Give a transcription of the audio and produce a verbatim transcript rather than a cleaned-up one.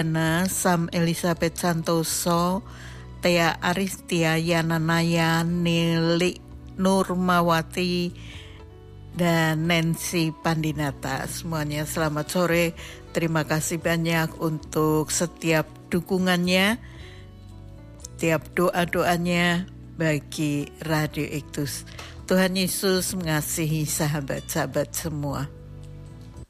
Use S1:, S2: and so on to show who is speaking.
S1: Ana, Sam Elizabeth Santoso, Tea Aristia, Yana Naya, Nili Nurmawati, dan Nancy Pandinata. Semuanya selamat sore. Terima kasih banyak untuk setiap dukungannya, setiap doa-doanya bagi Radio Iktus. Tuhan Yesus mengasihi sahabat-sahabat semua.